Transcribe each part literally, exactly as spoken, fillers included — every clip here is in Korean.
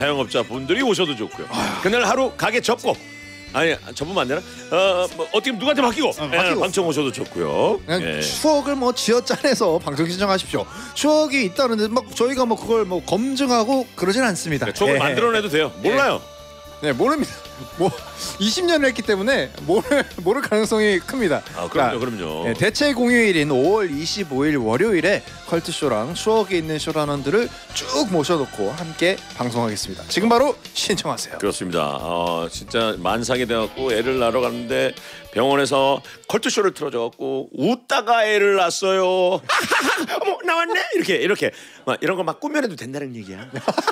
자영업자 분들이 오셔도 좋고요. 그날 하루 가게 접고 아니 접으면 안 되나? 어, 뭐 어떻게 누구한테 맡기고, 어, 예, 맡기고. 방청 오셔도 좋고요. 그냥 예. 추억을 뭐 지어짜내서 방송 신청하십시오. 추억이 있다는데 막 저희가 뭐 그걸 뭐 검증하고 그러진 않습니다. 네, 추억을 예. 만들어내도 돼요. 몰라요. 네, 모릅니다. 뭐 이십 년을 했기 때문에 모를 모를 가능성이 큽니다. 아, 그럼요, 그러니까, 그럼요. 네, 대체 공휴일인 오월 이십오일 월요일에 컬투쇼랑 추억이 있는 쇼라넌들을 쭉 모셔놓고 함께 방송하겠습니다. 지금 바로 신청하세요. 그렇습니다. 어, 진짜 만삭이 돼갖고 애를 낳으러 갔는데 병원에서 컬투쇼를 틀어줘갖고 웃다가 애를 낳았어요. 어머 나왔네 이렇게 이렇게 막 이런 거 막 꾸며내도 된다는 얘기야.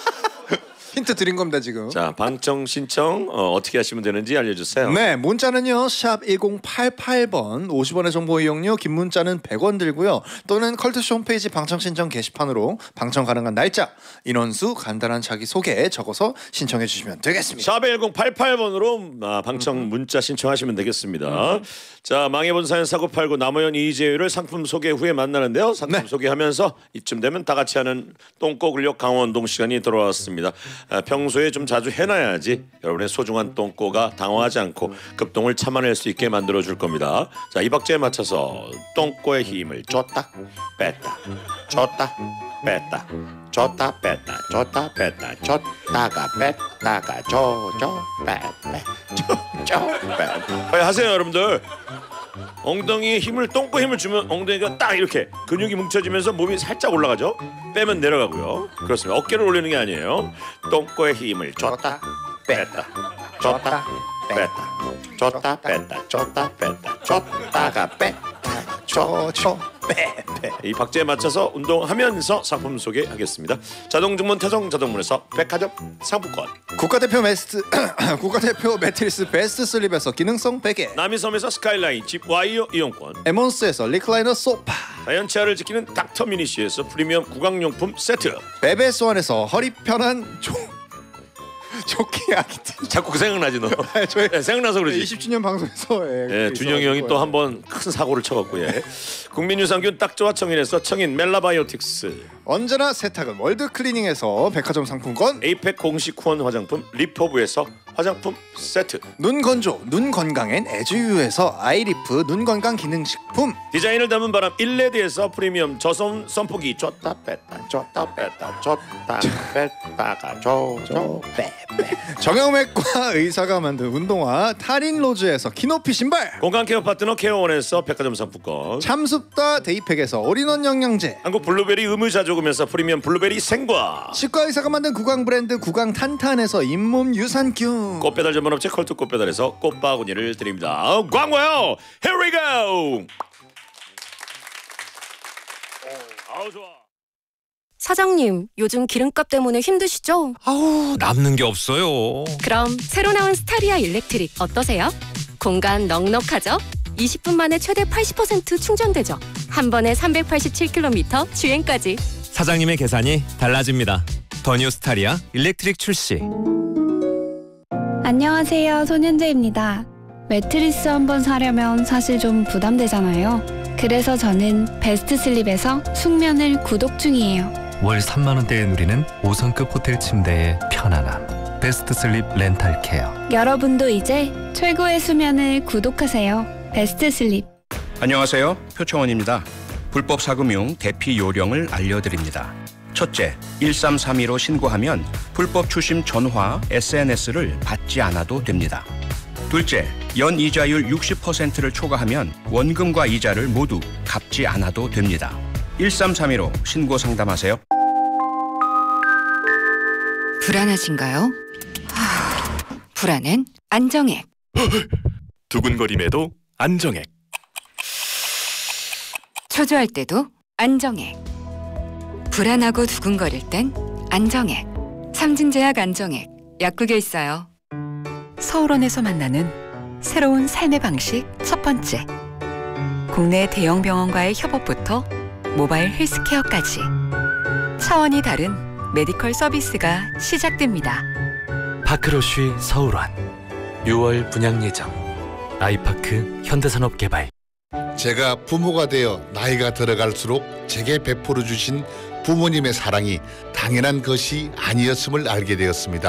힌트 드린 겁니다 지금. 자, 방청 신청 어, 어떻게 하시면 되는지 알려주세요. 네, 문자는요 샵 일공팔팔 번 오십 원의 정보 이용료, 긴 문자는 백 원 들고요. 또는 컬투쇼 홈페이지 방청 신청 게시판으로 방청 가능한 날짜, 인원수, 간단한 자기소개 적어서 신청해 주시면 되겠습니다. 샵 일공팔팔 번으로 아, 방청 문자 신청하시면 되겠습니다. 음. 자, 망해본 사연 사고팔구 남호연 이재유를 상품 소개 후에 만나는데요. 상품 네. 소개하면서 이쯤 되면 다 같이 하는 똥꼬근력 강원동 시간이 돌아왔습니다. 아, 평소에 좀 자주 해놔야지 여러분의 소중한 똥꼬가 당황하지 않고 급동을 참아낼 수 있게 만들어줄 겁니다. 자, 이 박자에 맞춰서 똥꼬의 힘을 줬다 뺐다 줬다 뺐다 줬다 뺐다 줬다 뺐다 줬다가 뺐다가 줘줘 빼빼 줘줘 빼 빨리 하세요 여러분들. 엉덩이에 힘을 똥꼬 힘을 주면 엉덩이가 딱 이렇게 근육이 뭉쳐지면서 몸이 살짝 올라가죠. 빼면 내려가고요. 그렇습니다. 어깨를 올리는 게 아니에요. 똥꼬에 힘을 줬다 뺐다 줬다 뺐다 줬다 뺐다 줬다 뺐다 줬다가 뺐다 줘줘 빼빼. 이 박자에 맞춰서 운동하면서 상품 소개하겠습니다. 자동주문 태종 자동문에서 백화점 상품권, 국가대표 매스 국가대표 매트리스 베스트 슬립에서 기능성 베개, 남이섬에서 스카이라인 집 와이어 이용권, 에몬스에서 리클라이너 소파, 자연 치아를 지키는 닥터 미니쉬에서 프리미엄 구강용품 세트, 베베스원에서 허리 편한 조 조끼 아기들. 자꾸 그 생각나지 너. 저희 네, 생각나서 그러지. 이십 주년 방송에서 예, 예, 준영이 형이 또 한 번 큰 사고를 쳐갖고 예. 국민유산균 딱 좋아 청인에서 청인 멜라바이오틱스, 언제나 세탁은 월드 클리닝에서 백화점 상품권, 에이펙 공식 후원 화장품 리퍼브에서 화장품 세트, 눈 건조 눈 건강엔 에즈유에서 아이리프 눈 건강 기능식품, 디자인을 담은 바람 일레드에서 프리미엄 저소음 선풍기 줬다 뺐다 줬다 뺐다 줬다 뺐다가 줘줘 빼빼, 정형외과 의사가 만든 운동화 타린로즈에서 키높이 신발, 공간 케어 파트너 케어원에서 백화점 상품권, 참습다 데이팩에서 올인원 영양제, 한국 블루베리 의무자조금에서 프리미엄 블루베리 생과, 치과 의사가 만든 구강 브랜드 구강 탄탄에서 잇몸 유산균, 꽃배달 전문업체 컬투 꽃배달에서 꽃바구니를 드립니다. 광고요. Here we go. 아우 좋아. 사장님, 요즘 기름값 때문에 힘드시죠? 아우 남는 게 없어요. 그럼 새로 나온 스타리아 일렉트릭 어떠세요? 공간 넉넉하죠? 이십 분 만에 최대 팔십 퍼센트 충전되죠? 한 번에 삼백팔십칠 킬로미터 주행까지. 사장님의 계산이 달라집니다. 더 뉴 스타리아 일렉트릭 출시. 안녕하세요, 손현재입니다. 매트리스 한번 사려면 사실 좀 부담되잖아요. 그래서 저는 베스트 슬립에서 숙면을 구독 중이에요. 월 삼만 원대에 누리는 오 성급 호텔 침대의 편안함. 베스트 슬립 렌탈 케어. 여러분도 이제 최고의 수면을 구독하세요. 베스트 슬립. 안녕하세요, 표창원입니다. 불법 사금융 대피 요령을 알려드립니다. 첫째, 일삼삼이로 신고하면 불법 추심 전화, 에스엔에스를 받지 않아도 됩니다. 둘째, 연이자율 육십 퍼센트를 초과하면 원금과 이자를 모두 갚지 않아도 됩니다. 일삼삼이로 신고 상담하세요. 불안하신가요? 하... 불안은 안정액. 두근거림에도 안정액. 초조할 때도 안정액. 불안하고 두근거릴 땐 안정액. 삼진제약 안정액. 약국에 있어요. 서울원에서 만나는 새로운 삶의 방식 첫 번째. 국내 대형 병원과의 협업부터 모바일 헬스케어까지 차원이 다른 메디컬 서비스가 시작됩니다. 파크로쉬 서울원. 유월 분양 예정. 아이파크 현대산업개발. 제가 부모가 되어 나이가 들어갈수록 제게 베풀어 주신 부모님의 사랑이 당연한 것이 아니었음을 알게 되었습니다.